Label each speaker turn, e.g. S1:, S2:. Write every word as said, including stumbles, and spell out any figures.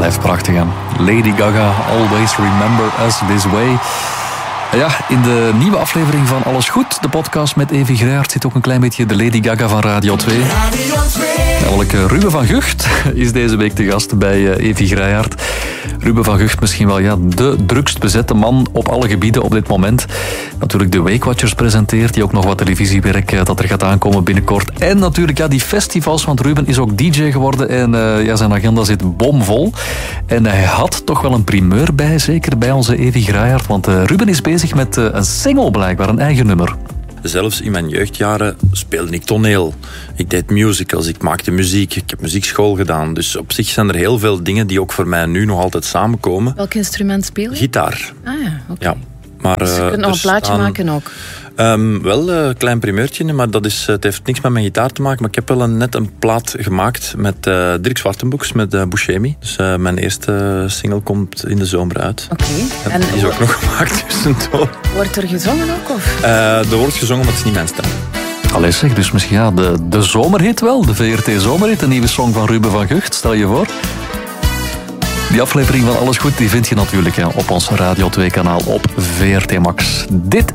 S1: Blijft prachtig, hè? Lady Gaga, Always Remember Us This Way. Ja, in de nieuwe aflevering van Alles Goed, de podcast met Evi Greijaert, zit ook een klein beetje de Lady Gaga van Radio twee. Radio twee. Namelijk Ruben van Gucht is deze week de gast bij Evi Greijaert. Ruben van Gucht misschien wel ja, de drukst bezette man op alle gebieden op dit moment. Natuurlijk de Weight Watchers presenteert, die ook nog wat televisiewerk dat er gaat aankomen binnenkort. En natuurlijk ja, die festivals, want Ruben is ook D J geworden en uh, ja, zijn agenda zit bomvol. En hij had toch wel een primeur bij, zeker bij onze Evi Greijaert, want uh, Ruben is bezig met uh, een single blijkbaar, een eigen nummer.
S2: Zelfs in mijn jeugdjaren speelde ik toneel. Ik deed musicals, ik maakte muziek, ik heb muziekschool gedaan. Dus op zich zijn er heel veel dingen die ook voor mij nu nog altijd samenkomen.
S3: Welk instrument speel je?
S2: Gitaar.
S3: Ah ja, oké.
S2: Ja. Maar,
S3: dus je kunt
S2: uh,
S3: nog een plaatje
S2: staan... maken
S3: ook?
S2: Um, wel, een uh, klein primeurtje, maar dat is, het heeft niks met mijn gitaar te maken. Maar ik heb wel een, net een plaat gemaakt met uh, Dirk Zwartenboeks, met uh, Buscemi. Dus uh, mijn eerste single komt in de zomer uit.
S3: Oké.
S2: Okay. En die is ook nog gemaakt tussendoor.
S3: Wordt er gezongen ook? Of?
S2: Uh, er wordt gezongen, maar het is niet mijn stem.
S1: Allee zeg, dus misschien ja, de, de zomerhit wel, de V R T Zomerhit, de nieuwe song van Ruben van Gucht, stel je voor. Die aflevering van Alles Goed, die vind je natuurlijk ja, op ons Radio twee kanaal op V R T Max. Dit